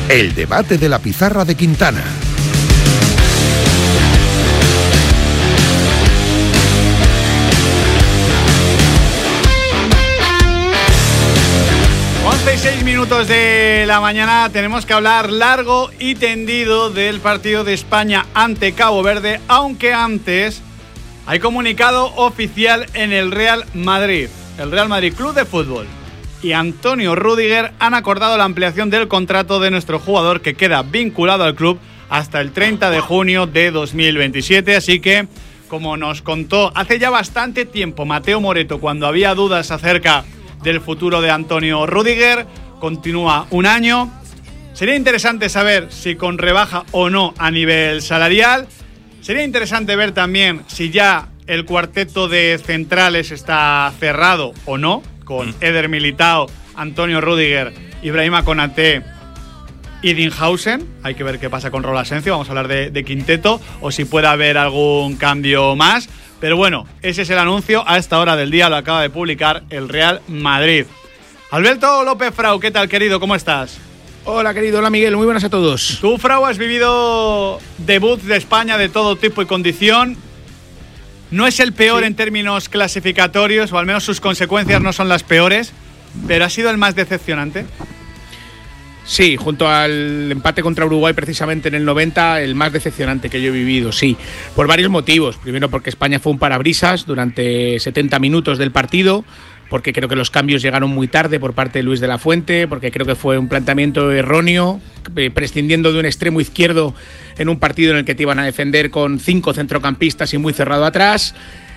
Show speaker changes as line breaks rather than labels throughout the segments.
El debate de la pizarra de Quintana.
Once y 6 minutos de la mañana, tenemos que hablar largo y tendido del partido de España ante Cabo Verde, aunque antes hay comunicado oficial en el Real Madrid. El Real Madrid Club de Fútbol y Antonio Rüdiger han acordado la ampliación del contrato de nuestro jugador, que queda vinculado al club hasta el 30 de junio de 2027. Así que, como nos contó hace ya bastante tiempo Mateo Moreto, cuando había dudas acerca del futuro de Antonio Rüdiger, continúa un año. Sería interesante saber si con rebaja o no a nivel salarial. Sería interesante ver también si ya el cuarteto de centrales está cerrado o no, con Eder Militao, Antonio Rüdiger, Ibrahima Konaté y Dinhausen. Hay que ver qué pasa con Raúl Asencio. Vamos a hablar de quinteto, o si puede haber algún cambio más. Pero bueno, ese es el anuncio. A esta hora del día lo acaba de publicar el Real Madrid. Alberto López Frau, ¿qué tal, querido? ¿Cómo estás?
Hola, querido. Hola, Miguel. Muy buenas a todos.
Tú, Frau, has vivido debuts de España de todo tipo y condición. No es el peor en términos clasificatorios, o al menos sus consecuencias no son las peores, pero ha sido el más decepcionante.
Sí, junto al empate contra Uruguay precisamente en el 90, el más decepcionante que yo he vivido, sí. Por varios motivos. Primero, porque España fue un parabrisas durante 70 minutos del partido, porque creo que los cambios llegaron muy tarde por parte de Luis de la Fuente, porque creo que fue un planteamiento erróneo, prescindiendo de un extremo izquierdo en un partido en el que te iban a defender con 5 centrocampistas y muy cerrado atrás,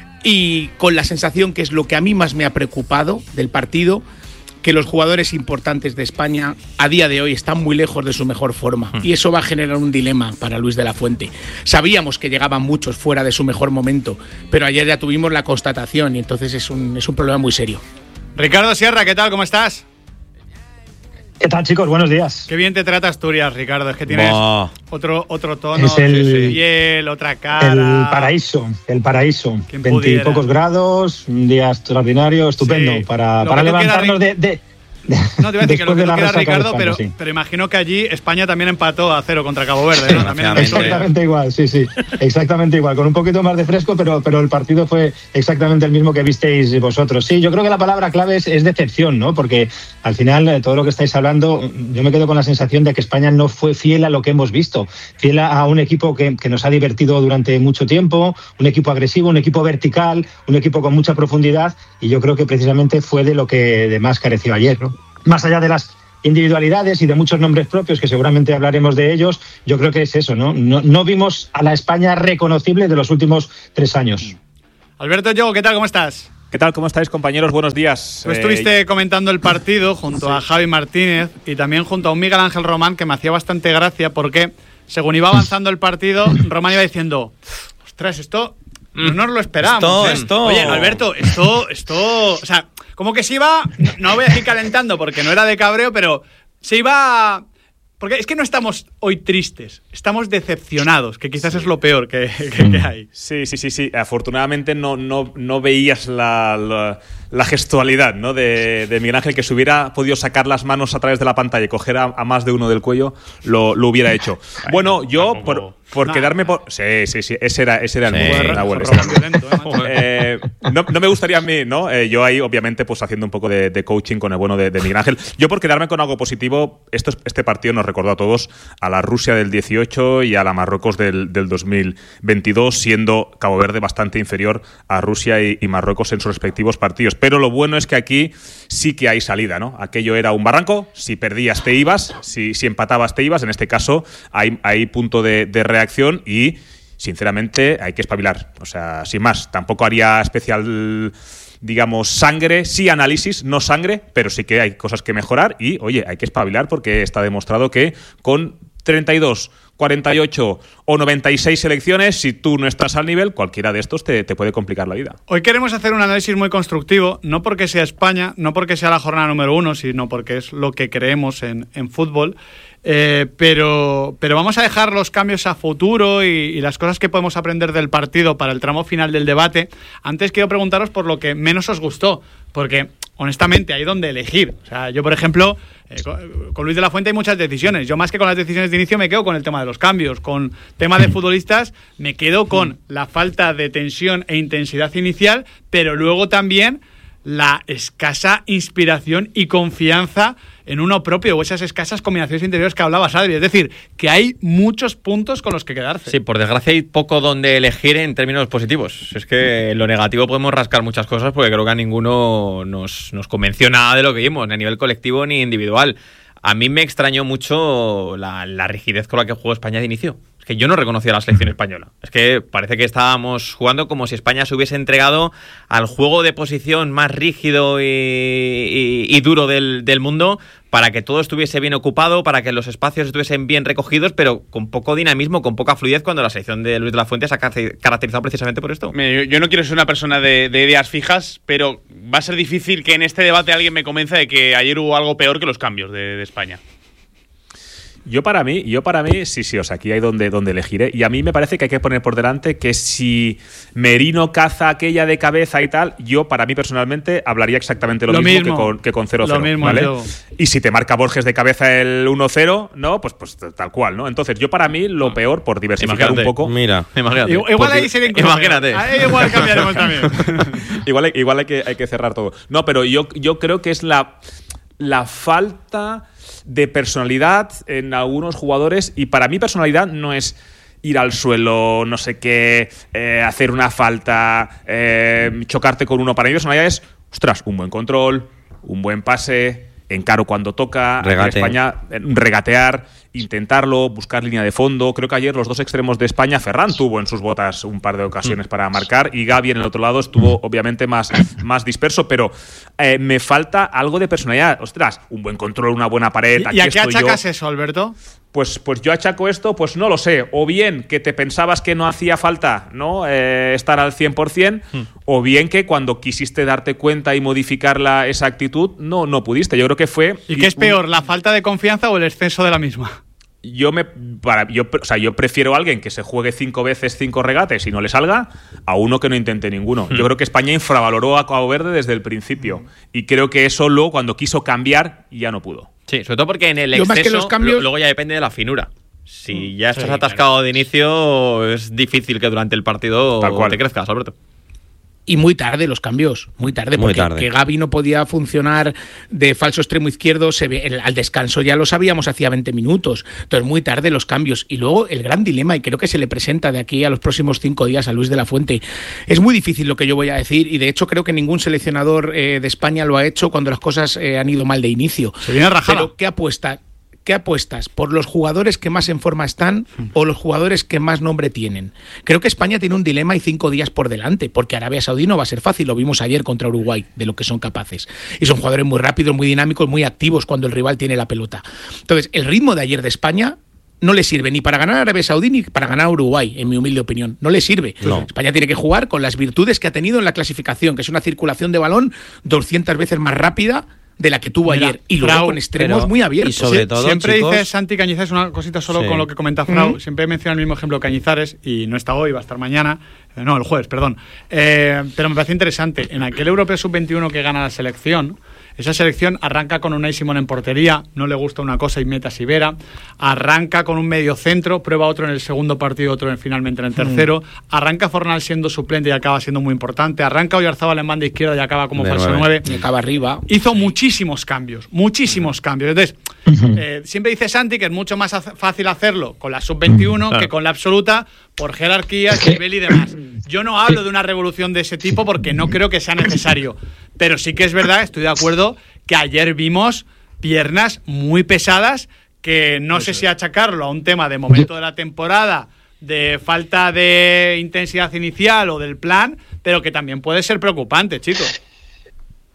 y con la sensación, que es lo que a mí más me ha preocupado del partido, que los jugadores importantes de España a día de hoy están muy lejos de su mejor forma, y eso va a generar un dilema para Luis de la Fuente. Sabíamos que llegaban muchos fuera de su mejor momento, pero ayer ya tuvimos la constatación, y entonces es un problema muy serio.
Ricardo Sierra, ¿qué tal? ¿Cómo estás?
¿Qué tal, chicos? Buenos días.
Qué bien te trata Asturias, Ricardo. Es que tienes otro tono,
es
piel, otra cara.
El paraíso. 20 y pocos grados, un día extraordinario, estupendo, sí, para levantarnos
No, te iba a decir que lo que no queda, Ricardo, España, pero imagino que allí España también empató a 0 contra Cabo Verde, ¿no? También
exactamente igual, sí, exactamente igual, con un poquito más de fresco, pero el partido fue exactamente el mismo que visteis vosotros. Sí, yo creo que la palabra clave es decepción, ¿no? Porque al final, todo lo que estáis hablando, yo me quedo con la sensación de que España no fue fiel a lo que hemos visto, fiel a un equipo que nos ha divertido durante mucho tiempo, un equipo agresivo, un equipo vertical, un equipo con mucha profundidad, y yo creo que precisamente fue de lo que de más careció ayer, ¿no? Más allá de las individualidades y de muchos nombres propios, que seguramente hablaremos de ellos, yo creo que es eso, ¿no? No vimos a la España reconocible de los últimos 3 años.
Alberto Yogo, ¿qué tal? ¿Cómo estás?
¿Qué tal? ¿Cómo estáis, compañeros? Buenos días.
Tú estuviste comentando el partido junto a Javi Martínez y también junto a un Miguel Ángel Román, que me hacía bastante gracia porque, según iba avanzando el partido, Román iba diciendo: ostras, esto no nos lo esperábamos.
Esto.
Oye, Alberto, esto, o sea, como que se iba, no voy a decir calentando porque no era de cabreo, pero se iba... Porque es que no estamos hoy tristes, estamos decepcionados, que quizás es lo peor que hay.
Sí. Afortunadamente no veías la gestualidad, ¿no? de Miguel Ángel, que si hubiera podido sacar las manos a través de la pantalla y coger a más de uno del cuello, lo hubiera hecho. Bueno, yo por quedarme por... Sí, ese era el Nahuel. No me gustaría a mí, ¿no? Yo ahí, obviamente, pues haciendo un poco de coaching con el bueno de Miguel Ángel. Yo, por quedarme con algo positivo, este partido nos recordó a todos a la Rusia del 18 y a la Marruecos del 2022, siendo Cabo Verde bastante inferior a Rusia y Marruecos en sus respectivos partidos. Pero lo bueno es que aquí sí que hay salida, ¿no? Aquello era un barranco, si perdías te ibas, si empatabas te ibas. En este caso hay punto de reacción y, sinceramente, hay que espabilar. O sea, sin más, tampoco haría especial, digamos, sangre, sí análisis, no sangre, pero sí que hay cosas que mejorar y, oye, hay que espabilar porque está demostrado que con 32, 48 o 96 selecciones, si tú no estás al nivel, cualquiera de estos te puede complicar la vida.
Hoy queremos hacer un análisis muy constructivo, no porque sea España, no porque sea la jornada número 1, sino porque es lo que creemos en fútbol. Pero vamos a dejar los cambios a futuro y las cosas que podemos aprender del partido para el tramo final del debate. Antes quiero preguntaros por lo que menos os gustó, porque honestamente hay donde elegir. O sea, yo por ejemplo, con Luis de la Fuente hay muchas decisiones. Yo más que con las decisiones de inicio me quedo con el tema de los cambios. Con tema de futbolistas me quedo con la falta de tensión e intensidad inicial, pero luego también la escasa inspiración y confianza en uno propio, o esas escasas combinaciones interiores que hablabas, Adri. Es decir, que hay muchos puntos con los que quedarse.
Sí, por desgracia hay poco donde elegir en términos positivos. Es que en lo negativo podemos rascar muchas cosas porque creo que a ninguno nos convenció nada de lo que vimos, ni a nivel colectivo ni individual. A mí me extrañó mucho la rigidez con la que jugó España de inicio. Es que yo no reconocía a la selección española. Es que parece que estábamos jugando como si España se hubiese entregado al juego de posición más rígido y duro del mundo, para que todo estuviese bien ocupado, para que los espacios estuviesen bien recogidos, pero con poco dinamismo, con poca fluidez, cuando la selección de Luis de la Fuente se ha caracterizado precisamente por esto.
Yo no quiero ser una persona de ideas fijas, pero va a ser difícil que en este debate alguien me convenza de que ayer hubo algo peor que los cambios de España.
Yo para mí, sí, o sea, aquí hay donde elegir, ¿eh? Y a mí me parece que hay que poner por delante que si Merino caza aquella de cabeza y tal, yo para mí personalmente hablaría exactamente lo mismo que con 0-0, ¿vale? Y si te marca Borges de cabeza el 1-0, ¿no? Pues tal cual, ¿no? Entonces yo para mí lo peor, por diversificar un poco...
Imagínate.
Igual ahí sería
Imagínate.
Ahí igual cambiaremos también.
igual hay que cerrar todo. No, pero yo creo que es la falta de personalidad en algunos jugadores, y para mí personalidad no es ir al suelo, no sé qué, hacer una falta, chocarte con uno. Para mí personalidad es, ostras, un buen control, un buen pase, encaro cuando toca,
regate.
En España, regatear, intentarlo, buscar línea de fondo. Creo que ayer los dos extremos de España, Ferran tuvo en sus botas un par de ocasiones para marcar, y Gavi en el otro lado estuvo obviamente más disperso, pero me falta algo de personalidad. Ostras, un buen control, una buena pared.
¿Y a qué achacas eso, Alberto?
Pues yo achaco esto, pues no lo sé, o bien que te pensabas que no hacía falta, ¿no? Estar al 100%, o bien que cuando quisiste darte cuenta y modificar esa actitud, no pudiste. Yo creo que fue...
¿Y qué es peor, la falta de confianza o el exceso de la misma?
Yo prefiero a alguien que se juegue 5 veces 5 regates y no le salga, a uno que no intente ninguno. Yo creo que España infravaloró a Cabo Verde desde el principio, y creo que eso luego, cuando quiso cambiar, ya no pudo.
Sí, sobre todo porque en el exceso los cambios... luego ya depende de la finura. Si ya estás atascado de inicio, es difícil que durante el partido te crezcas, Alberto.
Y muy tarde los cambios, muy tarde, que Gavi no podía funcionar de falso extremo izquierdo, al descanso ya lo sabíamos hacía 20 minutos, entonces muy tarde los cambios. Y luego el gran dilema, y creo que se le presenta de aquí a los próximos 5 días a Luis de la Fuente, es muy difícil lo que yo voy a decir, y de hecho creo que ningún seleccionador de España lo ha hecho cuando las cosas han ido mal de inicio.
Se viene rajada.
Pero ¿qué apuestas? ¿Por los jugadores que más en forma están o los jugadores que más nombre tienen? Creo que España tiene un dilema y 5 días por delante, porque Arabia Saudí no va a ser fácil, lo vimos ayer contra Uruguay, de lo que son capaces. Y son jugadores muy rápidos, muy dinámicos, muy activos cuando el rival tiene la pelota. Entonces, el ritmo de ayer de España no le sirve ni para ganar a Arabia Saudí ni para ganar a Uruguay, en mi humilde opinión. No le sirve. No. España tiene que jugar con las virtudes que ha tenido en la clasificación, que es una circulación de balón 200 veces más rápida de la que tuvo ayer, y luego con extremos muy abiertos.
Y sobre todo,
siempre
chicos,
dice Santi Cañizares una cosita solo con lo que comenta Frau. Siempre menciona el mismo ejemplo Cañizares, y no está hoy, va a estar mañana. No, el jueves, perdón. Pero me parece interesante. En aquel Europeo Sub-21 que gana la selección, esa selección arranca con Unai Simón en portería, no le gusta una cosa y mete a Sivera, arranca con un medio centro, prueba otro en el segundo partido, otro finalmente en el tercero, arranca Fornal siendo suplente y acaba siendo muy importante, arranca Oyarzábal en banda izquierda y acaba como falso 9.
Y acaba arriba.
Hizo muchísimos cambios. Entonces, siempre dice Santi que es mucho más fácil hacerlo con la Sub-21 que con la absoluta, por jerarquías, nivel y demás. Yo no hablo de una revolución de ese tipo porque no creo que sea necesario, pero sí que es verdad, estoy de acuerdo, que ayer vimos piernas muy pesadas, que no sé si achacarlo a un tema de momento de la temporada, de falta de intensidad inicial o del plan, pero que también puede ser preocupante, chicos.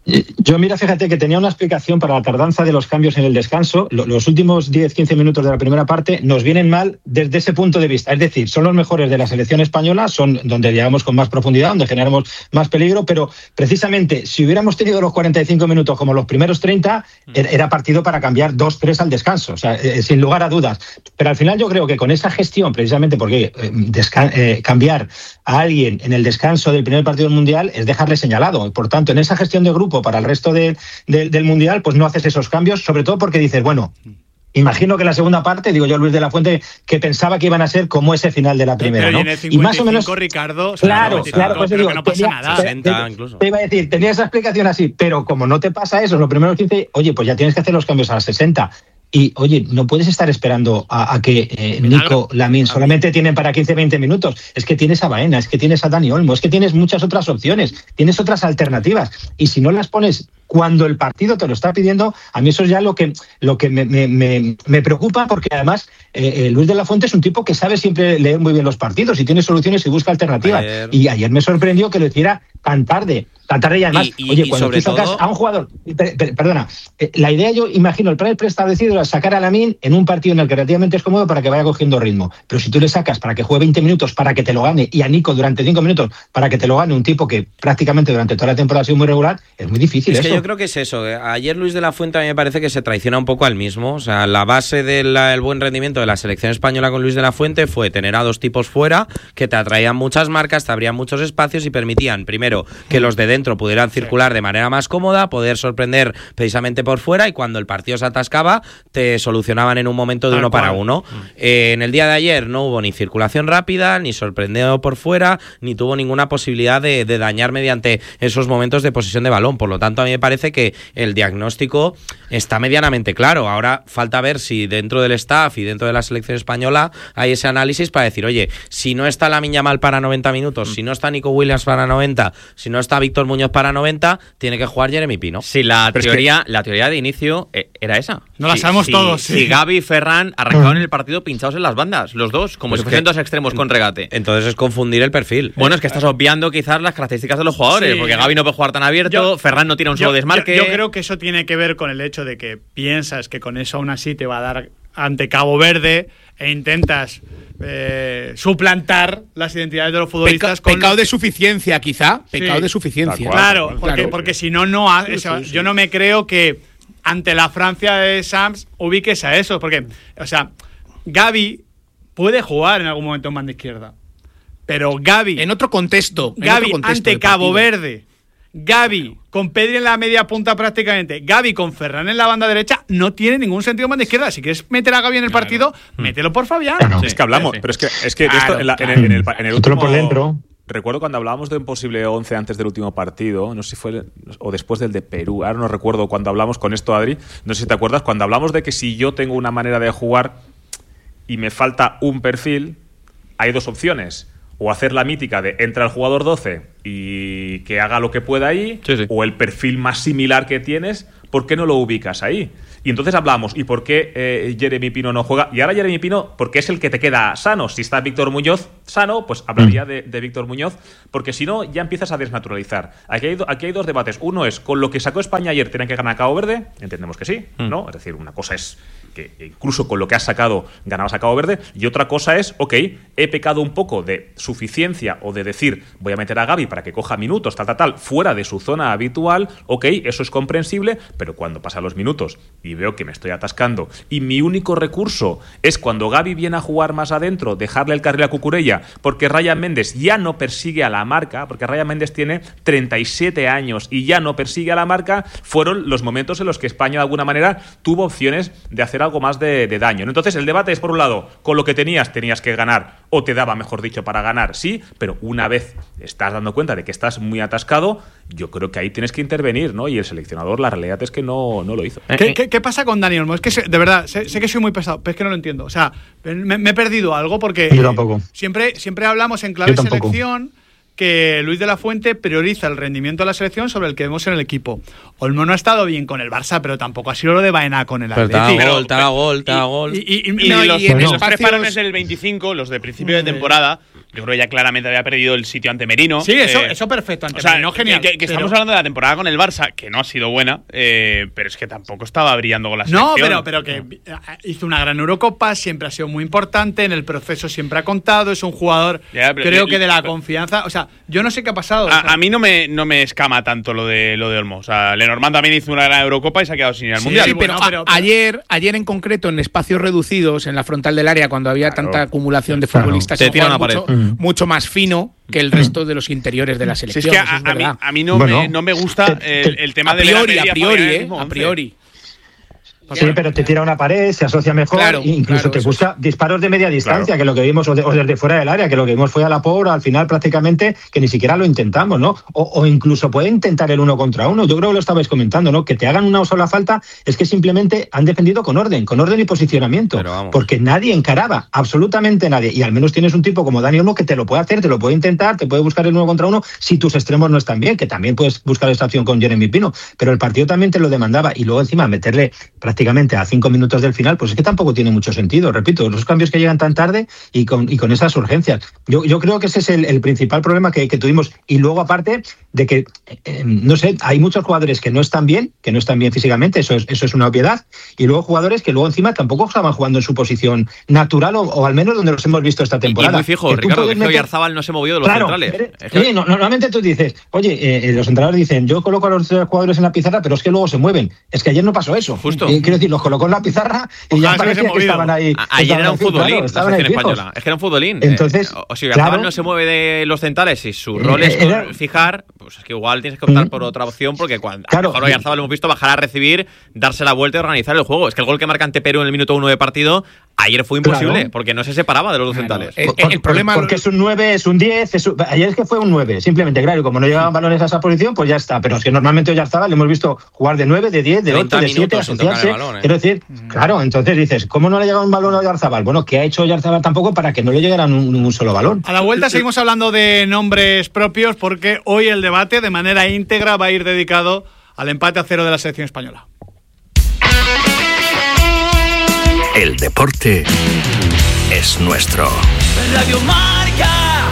Yo, mira, fíjate que tenía una explicación para la tardanza de los cambios en el descanso. Los últimos 10-15 minutos de la primera parte nos vienen mal desde ese punto de vista. Es decir, son los mejores de la selección española, son donde llegamos con más profundidad, donde generamos más peligro, pero precisamente si hubiéramos tenido los 45 minutos como los primeros 30, era partido para cambiar 2-3 al descanso, o sea, sin lugar a dudas. Pero al final yo creo que con esa gestión, precisamente porque cambiar a alguien en el descanso del primer partido del Mundial es dejarle señalado. Por tanto, en esa gestión de grupo para el resto del Mundial, pues no haces esos cambios, sobre todo porque dices, bueno, imagino que la segunda parte, digo yo, Luis de la Fuente, que pensaba que iban a ser como ese final de la primera, ¿no?
Y más o menos, Ricardo,
claro, pues
digo, que no pasa nada.
60 incluso.
Te iba a decir, tenía esa explicación así, pero como no te pasa eso, los primeros 15, oye, pues ya tienes que hacer los cambios a las 60. Y, oye, no puedes estar esperando a que Nico, Lamine solamente tienen para 15-20 minutos. Es que tienes a Baena, es que tienes a Dani Olmo, es que tienes muchas otras opciones, tienes otras alternativas. Y si no las pones cuando el partido te lo está pidiendo, a mí eso es ya lo que me preocupa, porque además Luis de la Fuente es un tipo que sabe siempre leer muy bien los partidos y tiene soluciones y busca alternativas. Y ayer me sorprendió que lo hiciera tan tarde y además, oye, cuando tú sacas a un jugador, perdona, la idea, yo imagino, el plan preestablecido era sacar a Lamine en un partido en el que relativamente es cómodo para que vaya cogiendo ritmo, pero si tú le sacas para que juegue 20 minutos para que te lo gane, y a Nico durante 5 minutos para que te lo gane, un tipo que prácticamente durante toda la temporada ha sido muy regular, es muy difícil eso.
Que yo creo que es eso. Ayer Luis de la Fuente a mí me parece que se traiciona un poco al mismo. O sea, la base del buen rendimiento de la selección española con Luis de la Fuente fue tener a dos tipos fuera que te atraían muchas marcas, te abrían muchos espacios y permitían, primero, que los de dentro pudieran circular de manera más cómoda, poder sorprender precisamente por fuera, y cuando el partido se atascaba te solucionaban en un momento de uno para uno. En el día de ayer no hubo ni circulación rápida, ni sorprendido por fuera, ni tuvo ninguna posibilidad de dañar mediante esos momentos de posesión de balón. Por lo tanto, a mí me parece que el diagnóstico está medianamente claro. Ahora falta ver si dentro del staff y dentro de la selección española hay ese análisis para decir, oye, si no está Lamine Yamal para 90 minutos, si no está Nico Williams para 90, si no está Víctor Muñoz para 90, tiene que jugar Jeremy Pino.
Sí, la teoría de inicio era esa.
No la sabemos todos.
Si Gavi y Ferran arrancaron el partido pinchados en las bandas, los dos, como si fuesen dos extremos con regate.
Entonces es confundir el perfil.
Bueno, es que estás obviando quizás las características de los jugadores, porque Gavi no puede jugar tan abierto, Ferran no tiene un solo desmarque.
Yo creo que eso tiene que ver con el hecho de que piensas que con eso aún así te va a dar ante Cabo Verde e intentas suplantar las identidades de los futbolistas.
Pecado de suficiencia, quizá. Pecado de suficiencia.
Claro, porque si no, yo no me creo que ante la Francia de Sams ubiques a eso. Porque, o sea, Gavi puede jugar en algún momento en banda izquierda. Pero Gavi...
En otro contexto.
Gavi ante Cabo Verde. Gavi con Pedri en la media punta prácticamente, Gavi con Ferran en la banda derecha, no tiene ningún sentido en banda izquierda. Si quieres meter a Gavi en el partido, mételo por Fabián.
Claro. Es que hablamos, pero es que esto en el último...
por dentro.
Recuerdo cuando hablábamos de un posible 11 antes del último partido, no sé si fue o después del de Perú, ahora no recuerdo cuando hablamos con esto, Adri, no sé si te acuerdas, cuando hablamos de que si yo tengo una manera de jugar y me falta un perfil, hay dos opciones. O hacer la mítica de entra el jugador 12 y que haga lo que pueda ahí, o el perfil más similar que tienes, ¿por qué no lo ubicas ahí? Y entonces hablamos, ¿y por qué Jeremy Pino no juega? Y ahora Jeremy Pino, porque es el que te queda sano. Si está Víctor Muñoz sano, pues hablaría de Víctor Muñoz, porque si no, ya empiezas a desnaturalizar. Aquí hay dos debates. Uno es, ¿con lo que sacó España ayer tienen que ganar Cabo Verde? Entendemos que sí, ¿no? Es decir, una cosa es que incluso con lo que has sacado ganabas a Cabo Verde, y otra cosa es, ok, he pecado un poco de suficiencia o de decir, voy a meter a Gavi para que coja minutos, tal, fuera de su zona habitual, ok, eso es comprensible, pero cuando pasan los minutos y veo que me estoy atascando y mi único recurso es cuando Gavi viene a jugar más adentro, dejarle el carril a Cucurella, porque Ryan Méndez ya no persigue a la marca, porque Ryan Méndez tiene 37 años y ya no persigue a la marca, fueron los momentos en los que España de alguna manera tuvo opciones de hacer algo más de daño. Entonces el debate es, por un lado, con lo que tenías que ganar, o te daba, mejor dicho, para ganar, sí, pero una vez estás dando cuenta de que estás muy atascado, yo creo que ahí tienes que intervenir, ¿no? Y el seleccionador, la realidad es que no lo hizo.
¿Qué pasa con Dani Olmo? Es que de verdad, sé que soy muy pesado, pero es que no lo entiendo. O sea, me he perdido algo porque
yo tampoco.
Siempre hablamos en clave selección que Luis de la Fuente prioriza el rendimiento de la selección sobre el que vemos en el equipo. Olmo no ha estado bien con el Barça, pero tampoco ha sido lo de Baena con el Atlético.
Te da gol.
Y los preparones del 25, los de principio de temporada,
Yo creo que ya claramente había perdido el sitio ante Merino.
Sí, eso perfecto. Ante Merino, genial.
Que estamos hablando de la temporada con el Barça, que no ha sido buena, pero es que tampoco estaba brillando con la selección.
No, pero que hizo una gran Eurocopa, siempre ha sido muy importante, en el proceso siempre ha contado, es un jugador, creo que de la confianza. O sea, yo no sé qué ha pasado.
A mí no me escama tanto lo de Olmo. O sea, Lenormand también hizo una gran Eurocopa y se ha quedado sin ir al Mundial.
Sí, pero
ayer en concreto, en espacios reducidos, en la frontal del área, cuando había tanta acumulación de futbolistas,
te tiran a pared.
Mucho más fino que el resto de los interiores de la selección.
Sí, es que a mí no me gusta el tema de
a priori.
Sí, pero te tira una pared, se asocia mejor, incluso te busca disparos de media distancia, que lo que vimos, o desde fuera del área, que lo que vimos fue a la pobre, al final prácticamente, que ni siquiera lo intentamos, ¿no? O incluso puede intentar el 1 contra 1. Yo creo que lo estabais comentando, ¿no? Que te hagan una sola falta es que simplemente han defendido con orden y posicionamiento, porque nadie encaraba, absolutamente nadie, y al menos tienes un tipo como Dani Olmo que te lo puede hacer, te lo puede intentar, te puede buscar el 1 contra 1 si tus extremos no están bien, que también puedes buscar esta opción con Jeremy Pino, pero el partido también te lo demandaba, y luego encima meterle prácticamente a 5 minutos del final, pues es que tampoco tiene mucho sentido. Repito, los cambios que llegan tan tarde y con esas urgencias. Yo creo que ese es el principal problema que tuvimos. Y luego, aparte de que, no sé, hay muchos jugadores que no están bien físicamente, eso es una obviedad, y luego jugadores que luego encima tampoco estaban jugando en su posición natural o al menos donde los hemos visto esta temporada.
Y muy fijo, Ricardo, que Oyarzábal no se movió de los centrales.
Sí, normalmente tú dices, oye, los entrenadores dicen, yo coloco a los jugadores en la pizarra, pero es que luego se mueven. Es que ayer no pasó eso.
Justo.
Quiero decir, los colocó en la pizarra y ya parecía que estaban ahí.
Ayer era un futbolín, la selección española. Es que era un futbolín.
Entonces,
Oyarzábal no se mueve de los centrales y su rol es fijar, pues es que igual tienes que optar por otra opción, porque cuando a lo mejor Oyarzábal lo hemos visto bajar a recibir, darse la vuelta y organizar el juego. Es que el gol que marca ante Perú en el minuto 1 de partido ayer fue imposible, porque no se separaba de los dos centrales.
El problema
porque es un 9, es un 10, ayer es que fue un 9, simplemente, claro, y como no llegaban balones a esa posición, pues ya está. Pero es que normalmente Oyarzábal le hemos visto jugar de 9, de 10, de 8, de 7, asociarse. Quiero decir, claro, entonces dices, ¿cómo no le llega un balón a Oyarzábal? Bueno, ¿qué ha hecho Oyarzábal tampoco para que no le llegara un solo balón?
A la vuelta seguimos hablando de nombres propios, porque hoy el debate de manera íntegra va a ir dedicado al empate a 0 de la selección española.
El deporte es nuestro.
Radio Marca.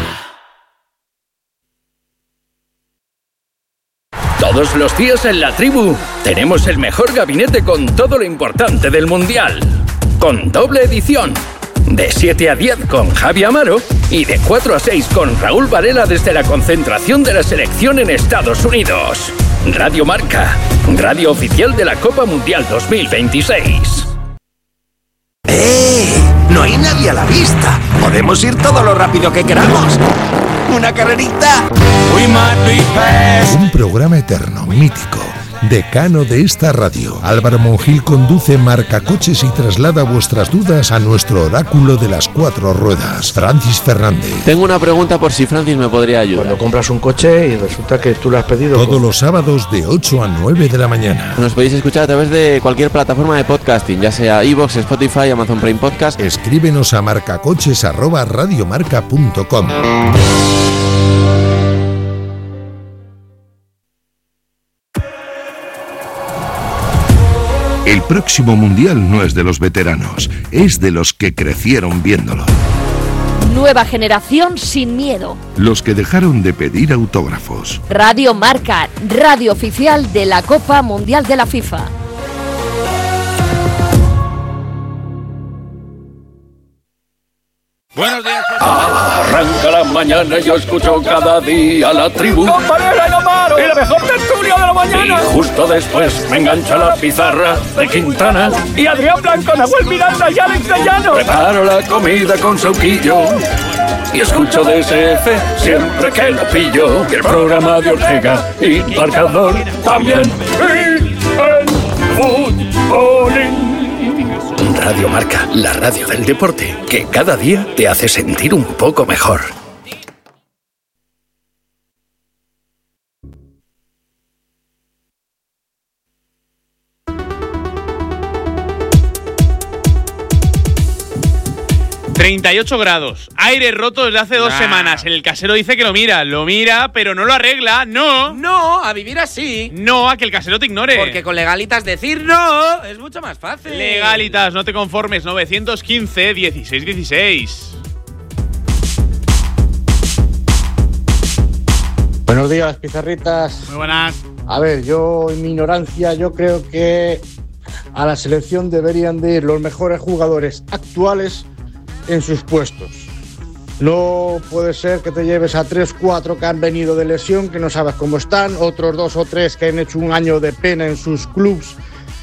Todos los días en La Tribu tenemos el mejor gabinete con todo lo importante del Mundial. Con doble edición. De 7 a 10 con Javi Amaro y de 4 a 6 con Raúl Varela desde la concentración de la selección en Estados Unidos. Radio Marca, radio oficial de la Copa Mundial 2026.
No hay nadie a la vista. Podemos ir todo lo rápido que queramos. ¿Una carrerita? Un programa eterno, mítico, decano de esta radio. Álvaro Monjil conduce Marcacoches y traslada vuestras dudas a nuestro oráculo de las 4 ruedas, Francis Fernández.
Tengo una pregunta por si Francis me podría ayudar.
Cuando compras un coche y resulta que tú lo has pedido...
Todos los sábados de 8 a 9 de la mañana.
Nos podéis escuchar a través de cualquier plataforma de podcasting, ya sea iVoox, Spotify, Amazon Prime Podcast.
Escríbenos a marcacoches@radiomarca.com. El próximo mundial no es de los veteranos, es de los que crecieron viéndolo.
Nueva generación sin miedo.
Los que dejaron de pedir autógrafos.
Radio Marca, radio oficial de la Copa Mundial de la FIFA.
Buenos días. Arranca la mañana y yo escucho cada día La Tribu.
¡Compañera y Amaro! ¡Y la mejor tertulia de la mañana!
Y justo después me engancha la pizarra de Quintana.
Y Adrián Blanco, Nahuel Miranda y Alex Llano.
Preparo la comida con Sauquillo y escucho DSF siempre que lo pillo. Y el programa de Ortega y Marcador también. Y el fútbolín. Radio Marca, la radio del deporte, que cada día te hace sentir un poco mejor.
...38 grados, aire roto desde hace 2 semanas. El casero dice que lo mira, pero no lo arregla.
No, a vivir así.
No, a que el casero te ignore.
Porque con Legalitas decir no es mucho más fácil.
Legalitas, no te conformes, 915 16 16.
Buenos días, pizarritas.
Muy buenas.
A ver, yo en mi ignorancia, yo creo que a la selección deberían de ir los mejores jugadores actuales en sus puestos. No puede ser que te lleves a 3-4 que han venido de lesión, que no sabes cómo están, otros 2 o 3 que han hecho un año de pena en sus clubs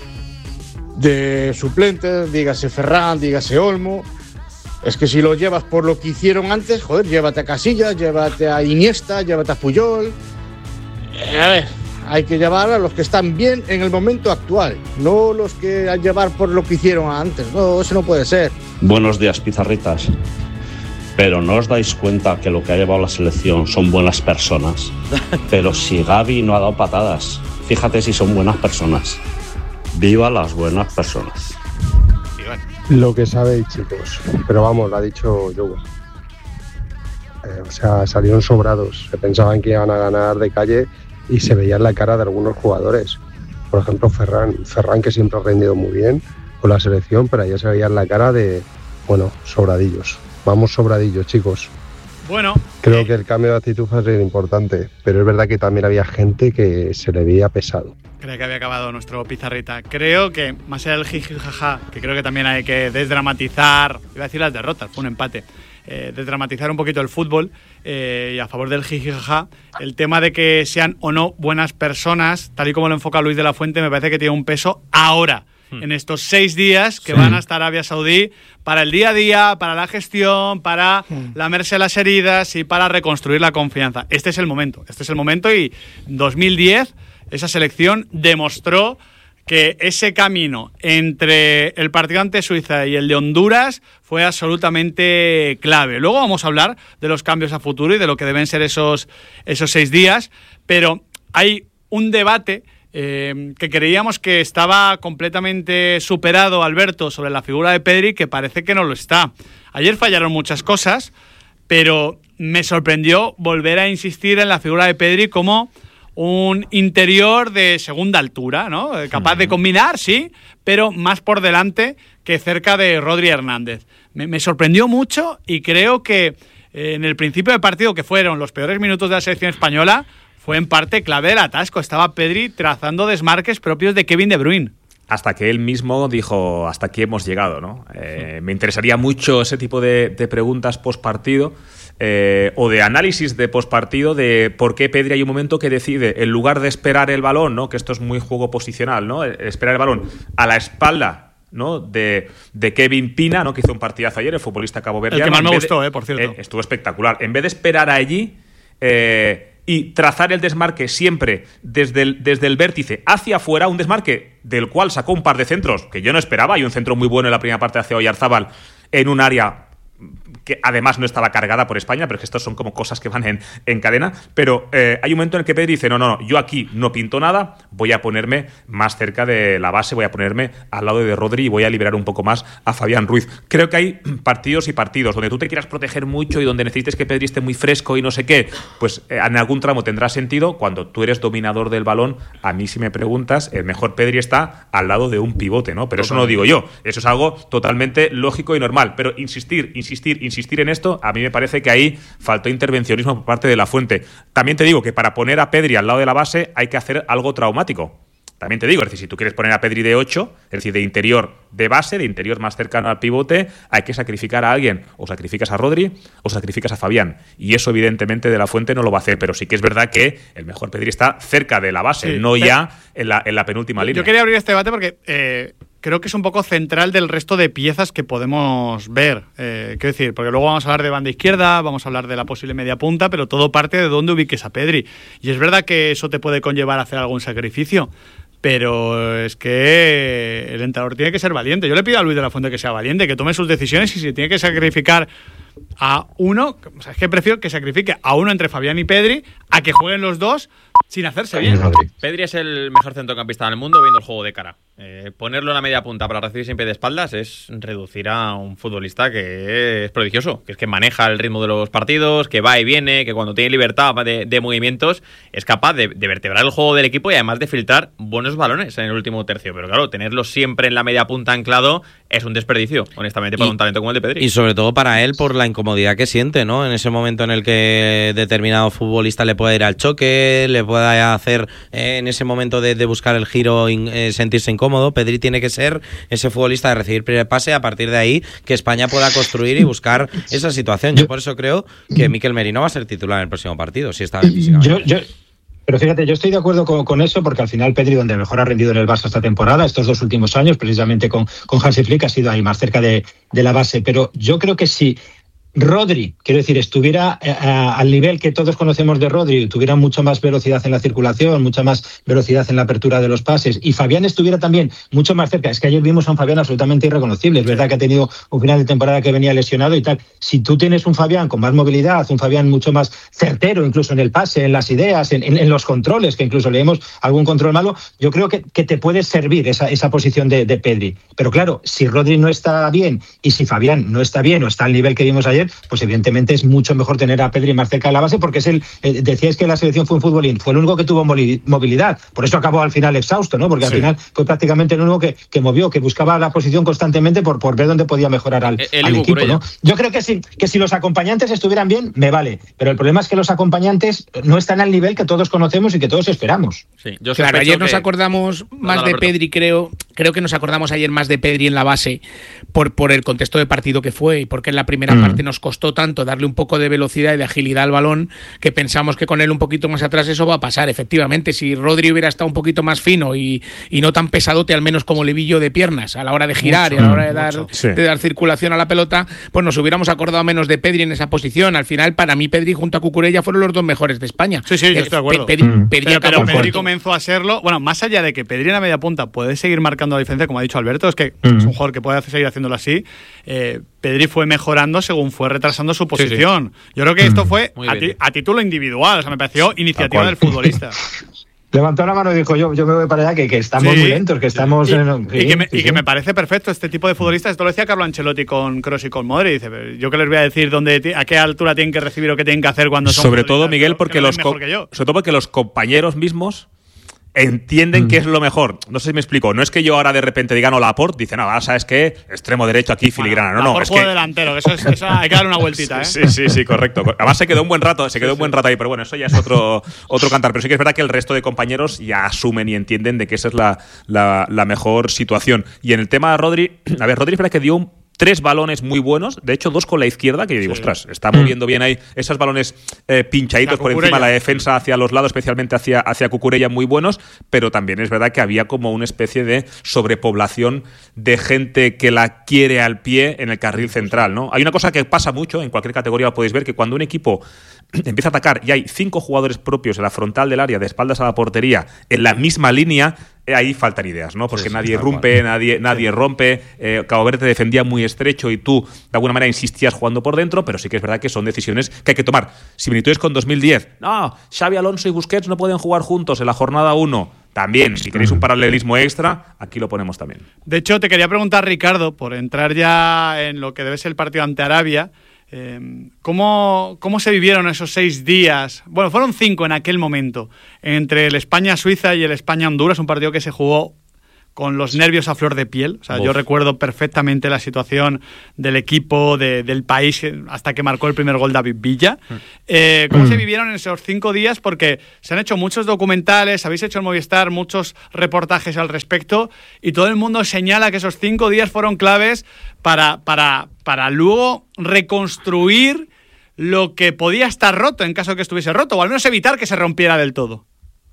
de suplentes, dígase Ferran, dígase Olmo. Es que si lo llevas por lo que hicieron antes, joder, llévate a Casillas, llévate a Iniesta, llévate a Puyol. A ver, hay que llevar a los que están bien en el momento actual, no los que a llevar por lo que hicieron antes. No, eso no puede ser.
Buenos días, pizarritas. Pero ¿no os dais cuenta que lo que ha llevado la selección son buenas personas? Pero si Gavi no ha dado patadas, fíjate si son buenas personas. ¡Viva las buenas personas!
Lo que sabéis, chicos, pero vamos, lo ha dicho Yogo. O sea, salieron sobrados, se pensaban que iban a ganar de calle y se veía en la cara de algunos jugadores. Por ejemplo, Ferran, que siempre ha rendido muy bien con la selección, pero ayer se veía en la cara de, bueno, sobradillos. Vamos sobradillos, chicos.
Bueno.
Creo que el cambio de actitud fue muy importante, pero es verdad que también había gente que se le veía pesado.
Creo que había acabado nuestro pizarrita. Creo que, más allá del jiji jaja, que creo que también hay que desdramatizar, iba a decir las derrotas, fue un empate, desdramatizar un poquito el fútbol y a favor del jiji jaja, el tema de que sean o no buenas personas, tal y como lo enfoca Luis de la Fuente, me parece que tiene un peso ahora. En estos 6 días que van hasta Arabia Saudí para el día a día, para la gestión, para lamerse las heridas y para reconstruir la confianza. Este es el momento y 2010 esa selección demostró que ese camino entre el partido ante Suiza y el de Honduras fue absolutamente clave. Luego vamos a hablar de los cambios a futuro y de lo que deben ser esos 6 días, pero hay un debate que creíamos que estaba completamente superado, Alberto, sobre la figura de Pedri, que parece que no lo está. Ayer fallaron muchas cosas, pero me sorprendió volver a insistir en la figura de Pedri como un interior de segunda altura, ¿no? Capaz de combinar, sí, pero más por delante que cerca de Rodri Hernández. Me sorprendió mucho y creo que en el principio del partido, que fueron los peores minutos de la selección española, fue en parte clave del atasco. Estaba Pedri trazando desmarques propios de Kevin De Bruyne.
Hasta que él mismo dijo, hasta aquí hemos llegado, ¿no? Me interesaría mucho ese tipo de preguntas post-partido o de análisis de post-partido de por qué Pedri hay un momento que decide, en lugar de esperar el balón, ¿no? Que esto es muy juego posicional, ¿no? Esperar el balón a la espalda, ¿no? de Kevin Pina, ¿no? Que hizo un partidazo ayer, el futbolista caboverdiano.
El que más me gustó, por cierto.
Estuvo espectacular. En vez de esperar allí y trazar el desmarque siempre desde el vértice hacia afuera, un desmarque del cual sacó un par de centros que yo no esperaba, y un centro muy bueno en la primera parte hacia Oyarzábal en un área que además no estaba cargada por España, pero es que estos son como cosas que van en cadena. Pero hay un momento en el que Pedri dice, no, yo aquí no pinto nada, voy a ponerme más cerca de la base, voy a ponerme al lado de Rodri y voy a liberar un poco más a Fabián Ruiz. Creo que hay partidos y partidos donde tú te quieras proteger mucho y donde necesites que Pedri esté muy fresco y no sé qué, pues en algún tramo tendrá sentido. Cuando tú eres dominador del balón, a mí si me preguntas, el mejor Pedri está al lado de un pivote, ¿no? Pero eso no lo digo yo, eso es algo totalmente lógico y normal. Pero insistir en esto, a mí me parece que ahí faltó intervencionismo por parte de la Fuente. También te digo que para poner a Pedri al lado de la base hay que hacer algo traumático. También te digo, es decir, si tú quieres poner a Pedri de 8, es decir, de interior de base, de interior más cercano al pivote, hay que sacrificar a alguien. O sacrificas a Rodri o sacrificas a Fabián. Y eso, evidentemente, de la Fuente no lo va a hacer. Pero sí que es verdad que el mejor Pedri está cerca de la base, no ya en la penúltima línea.
Yo quería abrir este debate porque creo que es un poco central del resto de piezas que podemos ver. Quiero decir, porque luego vamos a hablar de banda izquierda, vamos a hablar de la posible media punta, pero todo parte de dónde ubiques a Pedri. Y es verdad que eso te puede conllevar a hacer algún sacrificio, pero es que el entrenador tiene que ser valiente. Yo le pido a Luis de la Fuente que sea valiente, que tome sus decisiones, y si tiene que sacrificar a uno, o sea, es que prefiero que sacrifique a uno entre Fabián y Pedri a que jueguen los dos sin hacerse bien.
Pedri es el mejor centrocampista del mundo viendo el juego de cara. Ponerlo en la media punta para recibir siempre de espaldas es reducir a un futbolista que es prodigioso, que es que maneja el ritmo de los partidos, que va y viene, que cuando tiene libertad de movimientos es capaz de vertebrar el juego del equipo y además de filtrar buenos balones en el último tercio. Pero claro, tenerlo siempre en la media punta anclado es un desperdicio, honestamente, para un talento como el de Pedri.
Y sobre todo para él por la incomodidad que siente, ¿no? En ese momento en el que determinado futbolista le pueda ir al choque, le pueda hacer en ese momento de buscar el giro, sentirse incómodo. Pedri tiene que ser ese futbolista de recibir primer pase, a partir de ahí que España pueda construir y buscar esa situación. Yo por eso creo que Mikel Merino va a ser titular en el próximo partido, si está bien físicamente.
Pero fíjate, yo estoy de acuerdo con eso, porque al final Pedri, donde mejor ha rendido en el Barça esta temporada, estos 2 últimos años, precisamente con Hansi Flick, ha sido ahí más cerca de la base. Pero yo creo que si Rodri, quiero decir, estuviera al nivel que todos conocemos de Rodri, tuviera mucha más velocidad en la circulación, mucha más velocidad en la apertura de los pases, y Fabián estuviera también mucho más cerca. Es que ayer vimos a un Fabián absolutamente irreconocible. Es verdad que ha tenido un final de temporada que venía lesionado y tal. Si tú tienes un Fabián con más movilidad, un Fabián mucho más certero, incluso en el pase, en las ideas, en los controles, que incluso leemos algún control malo, yo creo que te puede servir esa posición de Pedri. Pero claro, si Rodri no está bien y si Fabián no está bien o está al nivel que vimos ayer, pues evidentemente es mucho mejor tener a Pedri más cerca de la base, porque es decíais que la selección fue un futbolín, fue el único que tuvo movilidad, por eso acabó al final exhausto, ¿no? Porque al final fue prácticamente el único que movió, que buscaba la posición constantemente por ver dónde podía mejorar al equipo, ¿no? Yo creo que si los acompañantes estuvieran bien, me vale, pero el problema es que los acompañantes no están al nivel que todos conocemos y que todos esperamos.
Sí, claro, ayer nos acordamos más de Pedri, creo que nos acordamos ayer más de Pedri en la base por el contexto de partido que fue y porque en la primera parte nos costó tanto darle un poco de velocidad y de agilidad al balón que pensamos que con él un poquito más atrás eso va a pasar. Efectivamente, si Rodri hubiera estado un poquito más fino y no tan pesadote, al menos como levillo de piernas a la hora de girar y a la hora de dar circulación a la pelota, pues nos hubiéramos acordado menos de Pedri en esa posición. Al final, para mí, Pedri junto a Cucurella fueron los 2 mejores de España.
Sí, yo estoy de acuerdo. Pero Pedri comenzó a serlo. Bueno, más allá de que Pedri en la media punta puede seguir marcando la diferencia, como ha dicho Alberto, es que es un jugador que puede seguir haciéndolo así. Pedri fue mejorando según fue retrasando su posición. Sí. Yo creo que esto fue a título individual, o sea, me pareció iniciativa del futbolista.
Levantó la mano y dijo, yo me voy para allá, que estamos muy lentos, que estamos...
Que me parece perfecto este tipo de futbolistas. Esto lo decía Carlo Ancelotti con Kroos y con Modric. Dice, yo que les voy a decir a qué altura tienen que recibir o qué tienen que hacer cuando son...
Sobre todo, Miguel, porque los compañeros mismos entienden que es lo mejor. No sé si me explico. No es que yo ahora de repente diga no Laporte, dice, no, ahora sabes qué, extremo derecho aquí, filigrana. No,
es que delantero, eso hay que darle una vueltita, ¿eh?
Sí, correcto. Además se quedó un buen rato ahí, pero bueno, eso ya es otro cantar. Pero sí que es verdad que el resto de compañeros ya asumen y entienden de que esa es la mejor situación. Y en el tema de Rodri, Rodri es verdad que dio 3 balones muy buenos, de hecho 2 con la izquierda, que yo digo, ostras, está moviendo bien ahí esos balones pinchaditos por encima de la defensa hacia los lados, especialmente hacia Cucurella, muy buenos, pero también es verdad que había como una especie de sobrepoblación de gente que la quiere al pie en el carril central, ¿no? Hay una cosa que pasa mucho, en cualquier categoría lo podéis ver, que cuando un equipo empieza a atacar y hay 5 jugadores propios en la frontal del área, de espaldas a la portería, en la misma línea, ahí faltan ideas, ¿no? Porque nadie rompe, nadie rompe. Cabo Verde defendía muy estrecho y tú, de alguna manera, insistías jugando por dentro, pero sí que es verdad que son decisiones que hay que tomar. Similitudes con 2010. No, Xavi Alonso y Busquets no pueden jugar juntos en la jornada 1. También, si queréis un paralelismo extra, aquí lo ponemos también.
De hecho, te quería preguntar, Ricardo, por entrar ya en lo que debe ser el partido ante Arabia, ¿cómo se vivieron esos 6 días? Bueno, fueron 5 en aquel momento, entre el España-Suiza y el España-Honduras, un partido que se jugó con los nervios a flor de piel. O sea, yo recuerdo perfectamente la situación del equipo, del país, hasta que marcó el primer gol David Villa. ¿Cómo se vivieron en esos 5 días? Porque se han hecho muchos documentales, habéis hecho en Movistar muchos reportajes al respecto, y todo el mundo señala que esos 5 días fueron claves para luego reconstruir lo que podía estar roto en caso de que estuviese roto, o al menos evitar que se rompiera del todo.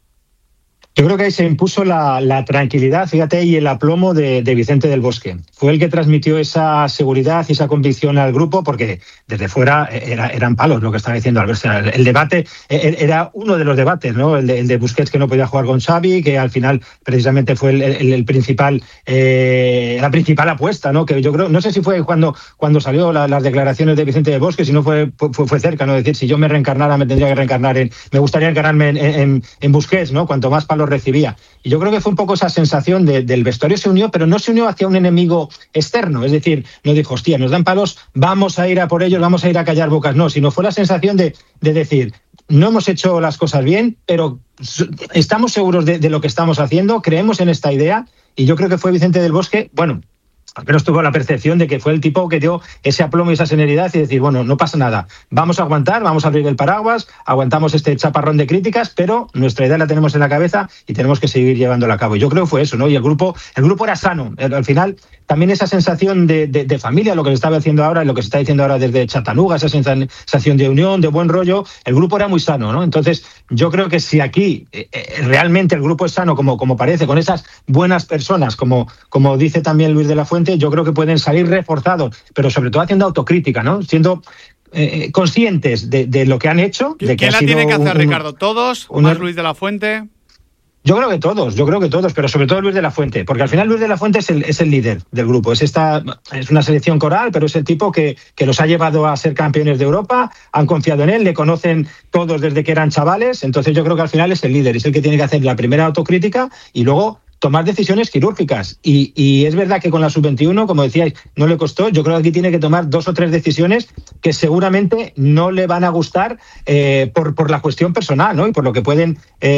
Yo creo que ahí se impuso la tranquilidad, fíjate, y el aplomo de Vicente del Bosque. Fue el que transmitió esa seguridad y esa convicción al grupo, porque desde fuera eran palos lo que estaba diciendo Albert. El debate era uno de los debates, ¿no? El de Busquets, que no podía jugar con Xavi, que al final precisamente fue el principal, la principal apuesta, ¿no? Que yo creo, no sé si fue cuando salió las declaraciones de Vicente del Bosque, si no fue cerca, ¿no? Es decir, si yo me reencarnara, me tendría que reencarnar me gustaría encarnarme en Busquets, ¿no? Cuanto más palos recibía. Y yo creo que fue un poco esa sensación del vestuario, se unió, pero no se unió hacia un enemigo externo, es decir, no dijo, hostia, nos dan palos, vamos a ir a por ellos, vamos a ir a callar bocas, no, sino fue la sensación de decir, no hemos hecho las cosas bien, pero estamos seguros de lo que estamos haciendo, creemos en esta idea, y yo creo que fue Vicente del Bosque, bueno, al menos tuvo la percepción de que fue el tipo que dio ese aplomo y esa serenidad y decir, bueno, no pasa nada, vamos a aguantar, vamos a abrir el paraguas, aguantamos este chaparrón de críticas, pero nuestra idea la tenemos en la cabeza y tenemos que seguir llevándola a cabo. Y yo creo que fue eso, ¿no? Y el grupo era sano. Al final, también esa sensación de familia, lo que se estaba haciendo ahora, lo que se está diciendo ahora desde Chattanooga, esa sensación de unión, de buen rollo, el grupo era muy sano, ¿no? Entonces, yo creo que si aquí realmente el grupo es sano, como parece, con esas buenas personas, como dice también Luis de la Fuente, yo creo que pueden salir reforzados, pero sobre todo haciendo autocrítica, ¿no? Siendo conscientes de lo que han hecho. De que
¿Quién la tiene que hacer, Ricardo? ¿Todos? ¿Más Luis de la Fuente?
Yo creo que todos, pero sobre todo Luis de la Fuente, porque al final Luis de la Fuente es el líder del grupo. Es una selección coral, pero es el tipo que los ha llevado a ser campeones de Europa, han confiado en él, le conocen todos desde que eran chavales, entonces yo creo que al final es el líder, es el que tiene que hacer la primera autocrítica y luego tomar decisiones quirúrgicas. Y es verdad que con la sub-21, como decíais, no le costó. Yo creo que aquí tiene que tomar 2 o 3 decisiones que seguramente no le van a gustar por la cuestión personal, ¿no? Y por lo que pueden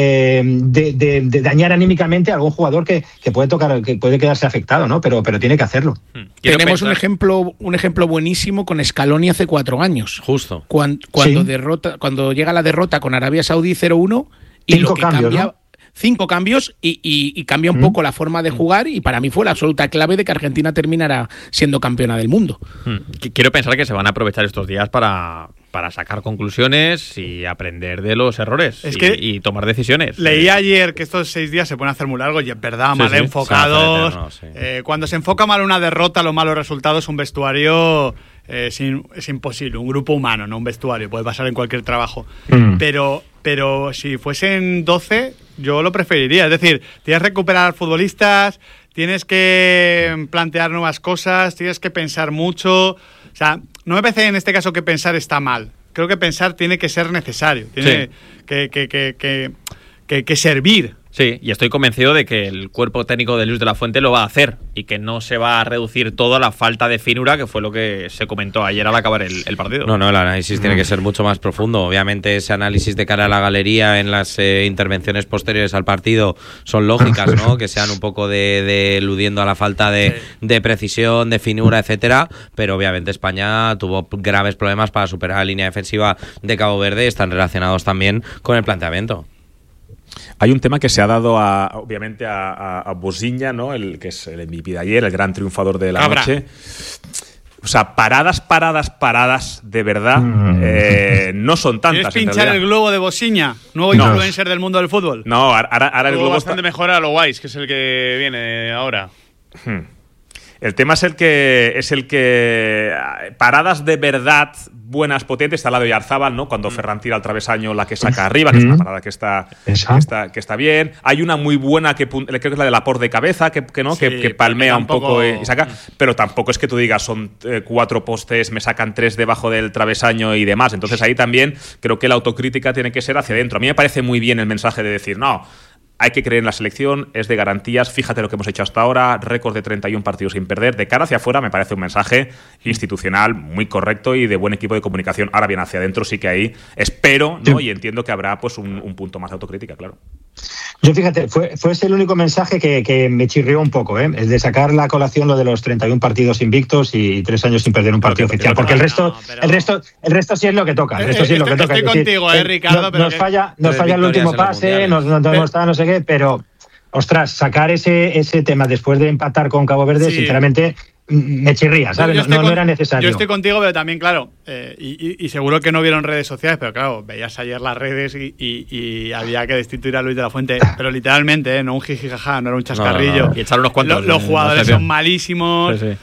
de dañar anímicamente a algún jugador que puede quedarse afectado, ¿no? Pero tiene que hacerlo.
Tenemos un ejemplo buenísimo con Scaloni hace 4 años.
Justo.
Cuando llega la derrota con Arabia Saudí 0-1 y
5
lo que
cambios,
cambia...
¿no?
5 cambios y cambia un poco la forma de jugar y para mí fue la absoluta clave de que Argentina terminara siendo campeona del mundo.
Quiero pensar que se van a aprovechar estos días para sacar conclusiones y aprender de los errores y tomar decisiones.
Leí ayer que estos 6 días se pueden hacer muy largos y es verdad, mal enfocados. Cuando se enfoca mal una derrota, los malos resultados, un vestuario es imposible, un grupo humano, no un vestuario, puede pasar en cualquier trabajo. Pero si fuesen 12, yo lo preferiría. Es decir, tienes que recuperar futbolistas, tienes que plantear nuevas cosas, tienes que pensar mucho. O sea, no me parece en este caso que pensar está mal. Creo que pensar tiene que ser necesario, tiene que servir.
Sí, y estoy convencido de que el cuerpo técnico de Luis de la Fuente lo va a hacer y que no se va a reducir todo a la falta de finura, que fue lo que se comentó ayer al acabar el partido.
No, el análisis tiene que ser mucho más profundo. Obviamente ese análisis de cara a la galería en las intervenciones posteriores al partido son lógicas, ¿no? Que sean un poco de eludiendo a la falta de precisión, de finura, etcétera, pero obviamente España tuvo graves problemas para superar la línea defensiva de Cabo Verde, están relacionados también con el planteamiento.
Hay un tema que se ha dado obviamente a Bosiña, ¿no? El que es el MVP de ayer, el gran triunfador de la noche. O sea, paradas de verdad no son tantas.
¿Quieres pinchar el globo de Bosiña? Nuevo influencer del mundo del fútbol.
No, ahora el globo
bastante mejor a lo Wise, que es el que viene ahora.
El tema es el que paradas de verdad buenas, potentes, está al lado de Yarzábal, ¿no? Cuando Ferran tira al travesaño, la que saca arriba, que es una parada que está bien. Hay una muy buena que creo que es la de Laporte de cabeza, que palmea un poco y saca, pero tampoco es que tú digas son 4 postes, me sacan 3 debajo del travesaño y demás. Entonces ahí también creo que la autocrítica tiene que ser hacia adentro. A mí me parece muy bien el mensaje de decir, no, hay que creer en la selección, es de garantías, fíjate lo que hemos hecho hasta ahora, récord de 31 partidos sin perder. De cara hacia afuera me parece un mensaje institucional muy correcto y de buen equipo de comunicación. Ahora bien, hacia adentro sí que ahí espero, ¿no? Y entiendo que habrá pues un punto más de autocrítica, claro.
Yo fíjate, fue ese el único mensaje que me chirrió un poco, el de sacar la colación lo de los 31 partidos invictos y 3 años sin perder un partido oficial, porque el resto sí es lo que toca.
Estoy contigo, Ricardo.
Nos falla el último pase, nos está no sé qué, pero ostras, sacar ese tema después de empatar con Cabo Verde, sinceramente me chirría, ¿sabes? No era necesario.
Yo estoy contigo, pero también, claro, y seguro que no vieron redes sociales, pero claro, veías ayer las redes y había que destituir a Luis de la Fuente, pero literalmente, no un jijijaja, no era un chascarrillo.
Y echar unos cuantos.
Los jugadores son malísimos. Sí.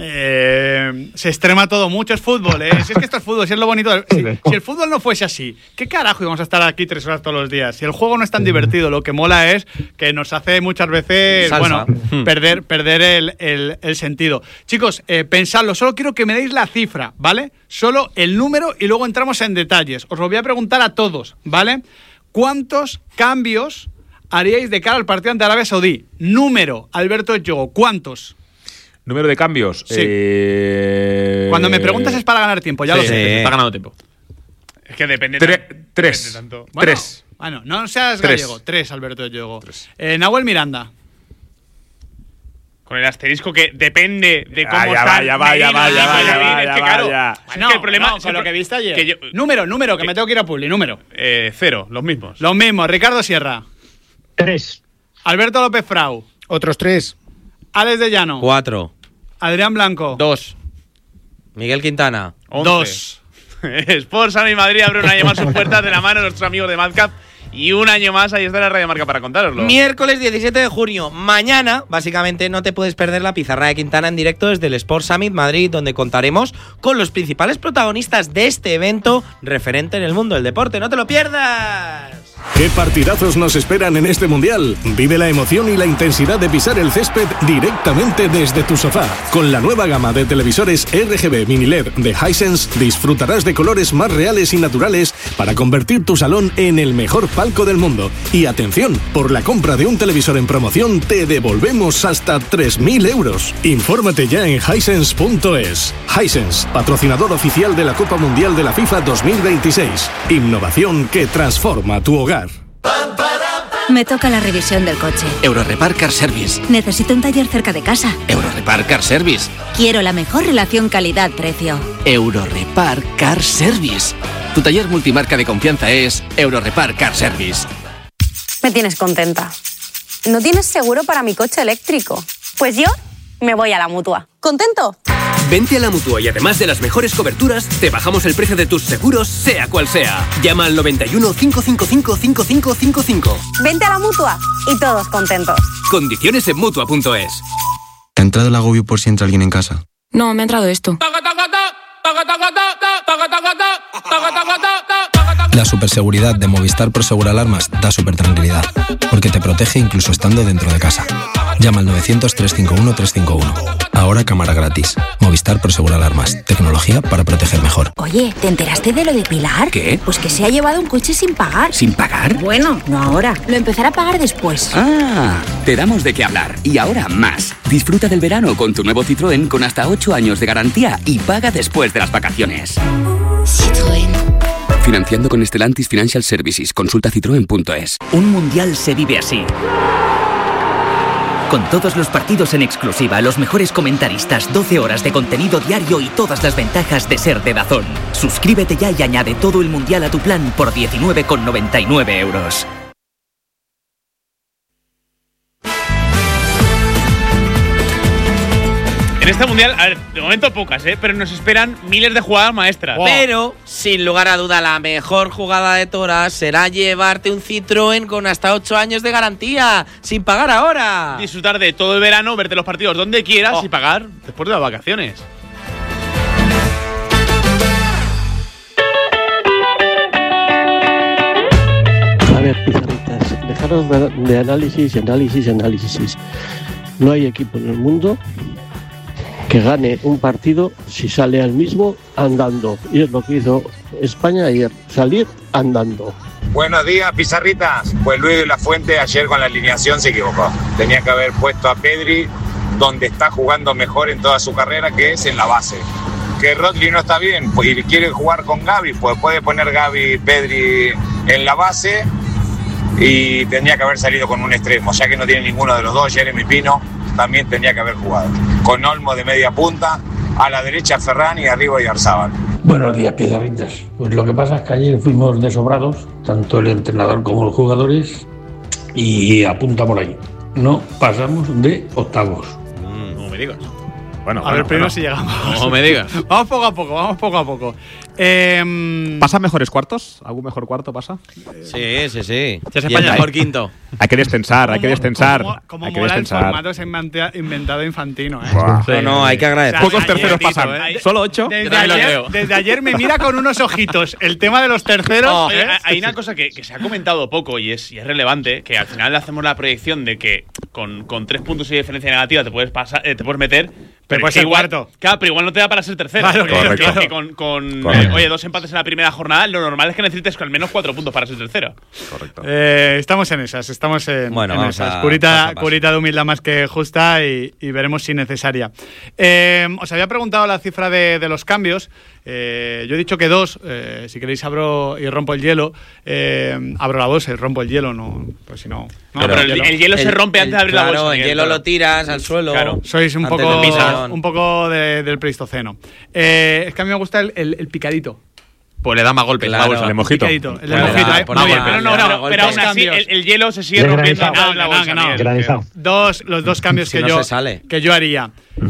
Se extrema todo mucho, es fútbol, Si es que esto es fútbol, si es lo bonito. Si el fútbol no fuese así, ¿qué carajo íbamos a estar aquí 3 horas todos los días? Si el juego no es tan divertido, lo que mola es que nos hace muchas veces perder el sentido. Chicos, pensadlo, solo quiero que me deis la cifra, ¿vale? Solo el número y luego entramos en detalles. Os lo voy a preguntar a todos, ¿vale? ¿Cuántos cambios haríais de cara al partido ante Arabia Saudí? Número, Alberto Yogo, ¿cuántos?
¿Número de cambios?
Sí. Cuando me preguntas es para ganar tiempo, ya lo sé.
Está ganando tiempo.
Es que depende.
3.
Bueno, no seas gallego. 3, Alberto Yogo. Nahuel Miranda.
Con el asterisco que depende de cómo
Vaya,
está.
vaya.
Es que el problema
con lo que viste ayer. Número, que me tengo que ir a Publi, número.
0, los mismos.
Los mismos. Ricardo Sierra.
3.
Alberto López Frau.
Otros 3.
Alex de Llano.
4.
Adrián Blanco.
2.
Miguel Quintana.
2.
Sport Summit Madrid abre un año más sus puertas de la mano de nuestros amigos de Madcap. Y un año más, ahí está la Radio Marca para contároslo.
Miércoles 17 de junio. Mañana, básicamente, no te puedes perder la pizarra de Quintana en directo desde el Sport Summit Madrid, donde contaremos con los principales protagonistas de este evento referente en el mundo del deporte. ¡No te lo pierdas!
¿Qué partidazos nos esperan en este Mundial? Vive la emoción y la intensidad de pisar el césped directamente desde tu sofá. Con la nueva gama de televisores RGB Mini LED de Hisense disfrutarás de colores más reales y naturales para convertir tu salón en el mejor palco del mundo. Y atención, por la compra de un televisor en promoción te devolvemos hasta 3.000 euros. Infórmate ya en Hisense.es. Hisense, patrocinador oficial de la Copa Mundial de la FIFA 2026. Innovación que transforma tu hogar.
Me toca la revisión del coche.
Eurorepar Car Service.
Necesito un taller cerca de casa.
Eurorepar Car Service.
Quiero la mejor relación calidad-precio.
Eurorepar Car Service. Tu taller multimarca de confianza es Eurorepar Car Service.
Me tienes contenta. ¿No tienes seguro para mi coche eléctrico? Pues yo me voy a la Mutua. ¿Contento?
Vente a la Mutua y además de las mejores coberturas, te bajamos el precio de tus seguros, sea cual sea. Llama al 91 555 5555.
Vente a la Mutua y todos contentos.
Condiciones en Mutua.es.
¿Te ha entrado el agobio por si entra alguien en casa?
No, me ha entrado esto.
La superseguridad de Movistar Prosegur Alarmas da supertranquilidad, porque te protege incluso estando dentro de casa. Llama al 900-351-351. Ahora cámara gratis. Movistar Prosegur Alarmas. Tecnología para proteger mejor.
Oye, ¿te enteraste de lo de Pilar?
¿Qué?
Pues que se ha llevado un coche sin pagar.
¿Sin pagar?
Bueno, no ahora. Lo empezará a pagar después.
Ah, te damos de qué hablar. Y ahora más. Disfruta del verano con tu nuevo Citroën con hasta 8 años de garantía y paga después de las vacaciones.
Citroën.
Financiando con Stellantis Financial Services. Consulta citroen.es.
Un mundial se vive así. Con todos los partidos en exclusiva, los mejores comentaristas, 12 horas de contenido diario y todas las ventajas de ser de DAZN. Suscríbete ya y añade todo el mundial a tu plan por 19,99 euros.
En este mundial, a ver, de momento pocas, pero nos esperan miles de jugadas maestras.
Wow. Pero, sin lugar a duda, la mejor jugada de todas será llevarte un Citroën con hasta 8 años de garantía, sin pagar ahora.
Disfrutar de todo el verano, verte los partidos donde quieras y pagar después de las vacaciones.
A ver, pizarritas, dejaros de análisis. No hay equipo en el mundo que gane un partido si sale al mismo andando. Y es lo que hizo España ayer, salir andando.
Buenos días, pizarritas. Pues Luis de la Fuente ayer con la alineación se equivocó. Tenía que haber puesto a Pedri donde está jugando mejor en toda su carrera, que es en la base. Que Rodri no está bien pues, y quiere jugar con Gavi, pues puede poner Gavi, Pedri en la base y tenía que haber salido con un extremo, ya que no tiene ninguno de los dos. Jeremy Pino también tenía que haber jugado. Con Olmo de media punta, a la derecha Ferran y arriba Yarzábal.
Buenos días, pizarritas. Pues lo que pasa es que ayer fuimos desobrados, tanto el entrenador como los jugadores, y apunta por ahí. No pasamos de octavos.
No me digas.
Bueno, a ver, primero si llegamos.
No me digas.
Vamos poco a poco.
¿Pasan mejores cuartos? ¿Algún mejor cuarto pasa?
Sí. Ya
es España mejor quinto.
Hay que descensar.
Como mola el formato ese inventado infantino,
No, hay que agradecer.
Pocos terceros pasan. Solo 8.
Desde ayer me mira con unos ojitos el tema de los terceros.
Hay una cosa que se ha comentado poco y es relevante, que al final le hacemos la proyección de que con 3 puntos y diferencia negativa te puedes meter,
Pero puede ser cuarto.
Claro, pero igual no te da para ser tercero.
Claro,
porque con oye, 2 empates en la primera jornada, lo normal es que necesites al menos 4 puntos para ser tercero.
Correcto.
Estamos en esas, estamos en esas. Curita de humildad más que justa y veremos si necesaria. Os había preguntado la cifra de los cambios. Yo he dicho que 2. Si queréis abro y rompo el hielo. Abro la bolsa y rompo el hielo. No, pues si no.
Pero el hielo se rompe antes de abrir la bolsa.
Claro, el hielo lo tiras al suelo.
Claro.
Sois un poco del Pleistoceno. Es que a mí me gusta el picadito.
Pues le da más golpes
Claro.
la bolsa.
El mojito.
El mojito.
Pero aún así el hielo se sigue rompiendo en la bolsa.
Granizado.
Los dos cambios
Si
que,
no
yo,
se sale.
que yo haría.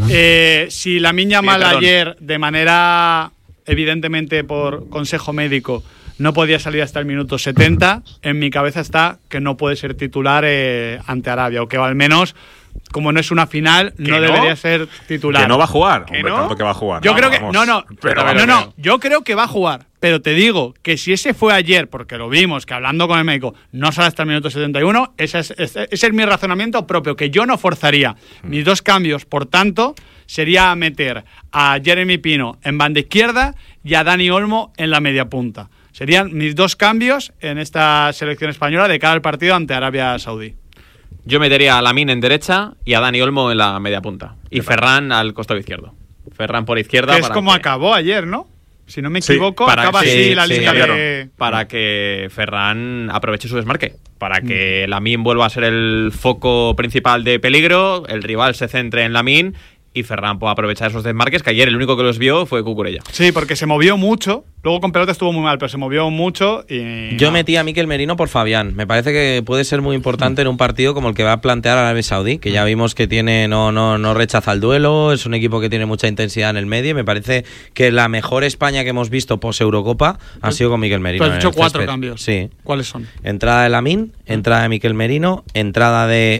Si Lamine Yamal ayer, de manera evidentemente por consejo médico, no podía salir hasta el minuto 70, en mi cabeza está que no puede ser titular ante Arabia, o que al menos, como no es una final, no debería ser titular.
Que no va a jugar.
¿Que
Hombre,
no?
tanto que va a jugar.
Yo creo que
Pero,
yo creo que va a jugar, pero te digo que si ese fue ayer, porque lo vimos, que hablando con el médico no sale hasta el minuto 71, ese es mi razonamiento propio, que yo no forzaría. Mis 2 cambios, por tanto, sería meter a Jeremy Pino en banda izquierda y a Dani Olmo en la media punta. Serían mis 2 cambios en esta selección española de cara al partido ante Arabia Saudí.
Yo metería a Lamine en derecha y a Dani Olmo en la media punta. Y Ferran al costado izquierdo. Ferran por izquierda.
Que es como acabó ayer, ¿no? Si no me equivoco,
para
acaba así la lista de...
Para que Ferran aproveche su desmarque. Para que Lamine vuelva a ser el foco principal de peligro, el rival se centre en Lamine y Ferran pueda aprovechar esos desmarques, que ayer el único que los vio fue Cucurella.
Sí, porque se movió mucho. Luego con pelota estuvo muy mal, pero se movió mucho y...
Yo metí a Mikel Merino por Fabián. Me parece que puede ser muy importante en un partido como el que va a plantear Arabia Saudí, que ya vimos que tiene no rechaza el duelo, es un equipo que tiene mucha intensidad en el medio, y me parece que la mejor España que hemos visto post-Eurocopa ha sido con Mikel Merino.
Tú has hecho 4 cambios.
Sí.
¿Cuáles son?
Entrada de Lamine, entrada de Mikel Merino, entrada de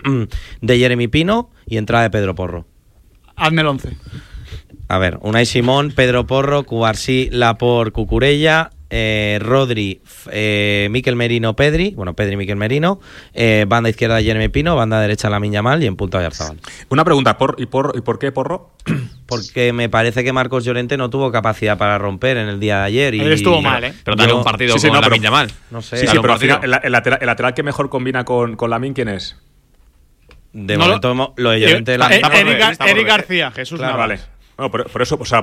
Jeremy Pino y entrada de Pedro Porro.
Hazme el 11.
A ver, Unai Simón, Pedro Porro, Cubarsí, Laporte, Cucurella, Rodri, Mikel Merino, Pedri, Mikel Merino, banda izquierda Jeremy Pino, banda derecha Lamine Yamal y en punta Oyarzabal.
Una pregunta, ¿y por qué Porro?
Porque me parece que Marcos Llorente no tuvo capacidad para romper en el día de ayer.
Él estuvo mal, ¿eh?
Pero dale un partido con Lamine Yamal.
No sé.
Sí, pero al final, el lateral que mejor combina con Lamine, ¿quién es?
De momento lo de Llorente...
Eric García.
Jesús
Navas. Vale. No, por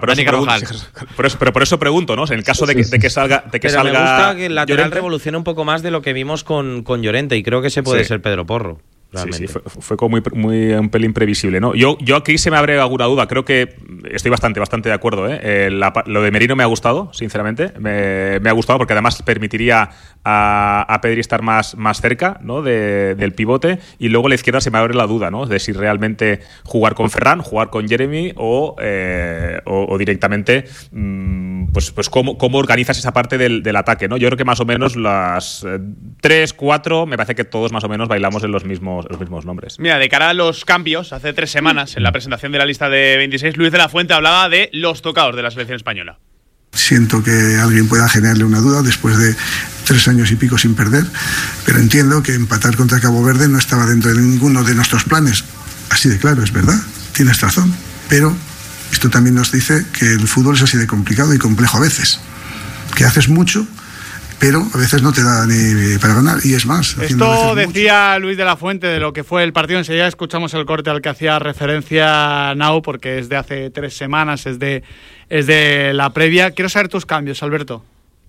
eso pregunto, ¿no? En el caso de que salga.
Pero me gusta que el lateral Llorente revolucione un poco más de lo que vimos con Llorente, y creo que ese puede ser Pedro Porro.
Sí, fue como muy un pelín previsible, ¿no? Yo aquí se me abre alguna duda. Creo que estoy bastante de acuerdo, ¿eh? Lo de Merino me ha gustado, sinceramente. Me ha gustado porque además permitiría a Pedri estar más cerca, ¿no? del pivote. Y luego a la izquierda se me abre la duda, ¿no? De si realmente jugar con Ferran, jugar con Jeremy o directamente pues cómo organizas esa parte del ataque, ¿no? Yo creo que más o menos las 3, 4, me parece que todos más o menos bailamos en los mismos nombres.
Mira, de cara a los cambios, hace 3 semanas, en la presentación de la lista de 26, Luis de la Fuente hablaba de los tocados de la selección española.
Siento que alguien pueda generarle una duda después de 3 años y pico sin perder, pero entiendo que empatar contra Cabo Verde no estaba dentro de ninguno de nuestros planes. Así de claro, es verdad, tienes razón, pero esto también nos dice que el fútbol es así de complicado y complejo a veces, que haces mucho, pero a veces no te da ni para ganar, y es más.
Esto decía Luis de la Fuente de lo que fue el partido. Enseguida escuchamos el corte al que hacía referencia Nau, porque es de hace 3 semanas, es de la previa. Quiero saber tus cambios, Alberto.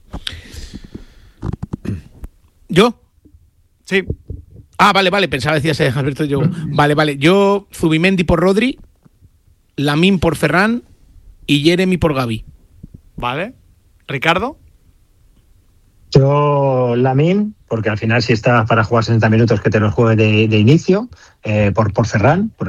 ¿Yo?
Sí.
Ah, vale, pensaba decías Alberto, yo. Vale. Yo, Zubimendi por Rodri, Lamine por Ferran y Jeremy por Gavi.
Vale. ¿Ricardo?
Yo Lamine, porque al final si está para jugar 60 minutos que te los juegue de inicio, por Ferran, por